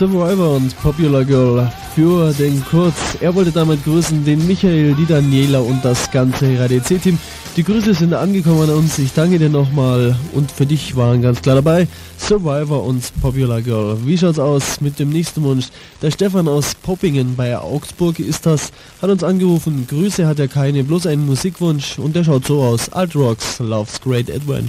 Survivor und Popular Girl für den Kurz. Er wollte damit grüßen den Michael, die Daniela und das ganze RADC-Team. Die Grüße sind angekommen an uns. Ich danke dir nochmal und für dich waren ganz klar dabei Survivor und Popular Girl. Wie schaut's aus mit dem nächsten Wunsch? Der Stefan aus Poppingen bei Augsburg ist das, hat uns angerufen. Grüße hat er keine, bloß einen Musikwunsch und der schaut so aus. Alt Rocks, Love's Great Adventure.